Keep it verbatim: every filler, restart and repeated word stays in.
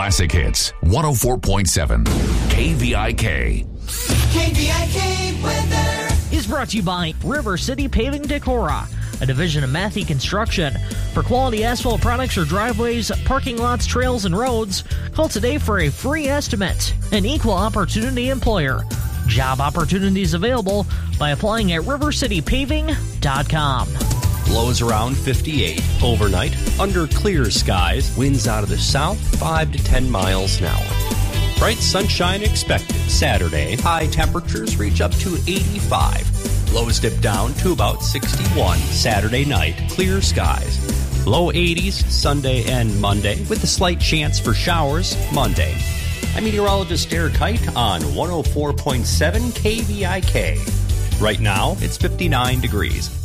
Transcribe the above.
Classic Hits, one oh four point seven, K V I K. K V I K weather is brought to you by River City Paving Decorah, a division of Matthey Construction. For quality asphalt products or driveways, parking lots, trails, and roads, call today for a free estimate. An equal opportunity employer. Job opportunities available by applying at river city paving dot com. Lows around fifty-eight. Overnight, under clear skies, winds out of the south, five to ten miles an hour. Bright sunshine expected. Saturday, high temperatures reach up to eighty-five. Lows dip down to about sixty-one. Saturday night, clear skies. Low eighties Sunday and Monday, with a slight chance for showers Monday. I'm meteorologist Eric Height on one oh four point seven K V I K. Right now, it's fifty-nine degrees.